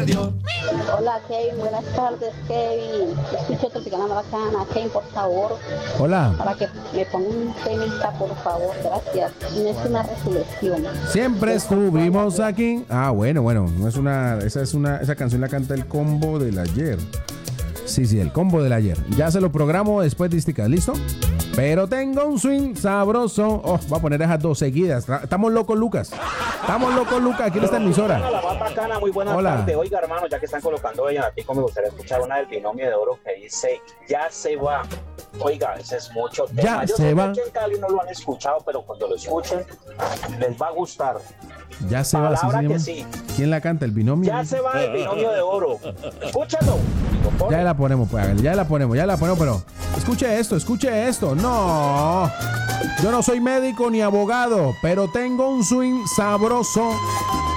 radio. Hola Kevin, buenas tardes Kevin. Escucho Tropicana Bacana. Kevin, por favor, Hola. para que me ponga un temita, por favor, gracias. No es una resolución. Siempre estuvimos aquí. Ah, bueno, no es una. Esa canción la canta el Combo del Ayer. Sí, el Combo del Ayer. Ya se lo programo después de Istica, ¿listo? Pero tengo un swing sabroso. Oh, voy a poner esas dos seguidas. Estamos locos, Lucas. Aquí en esta emisora. La más bacana, muy buena tarde. Oiga, hermano, ya que están colocando Vallenatico, me gustaría escuchar una del Binomio de Oro que dice Ya se va. Oiga, ese es mucho tema. Ya Yo se sé va. que aquí en Cali no lo han escuchado, pero cuando lo escuchen, les va a gustar. Ya se va, Palabra sí, que sí. sí. ¿Quién la canta? ¿El binomio? Ya se va el Binomio de Oro. Escúchalo. Ya la ponemos, pues, ya la ponemos, pero escuche esto. No, yo no soy médico ni abogado, pero tengo un swing sabroso